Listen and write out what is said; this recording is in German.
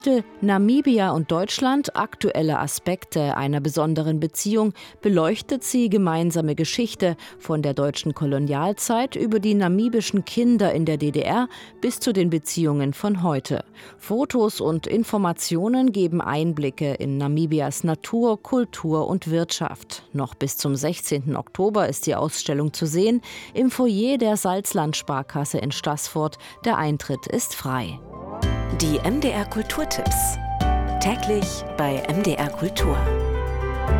Namibia und Deutschland, aktuelle Aspekte einer besonderen Beziehung, beleuchtet sie gemeinsame Geschichte von der deutschen Kolonialzeit über die namibischen Kinder in der DDR bis zu den Beziehungen von heute. Fotos und Informationen geben Einblicke in Namibias Natur, Kultur und Wirtschaft. Noch bis zum 16. Oktober ist die Ausstellung zu sehen im Foyer der Salzland-Sparkasse in Staßfurt. Der Eintritt ist frei. Die MDR Kulturtipps. Täglich bei MDR Kultur.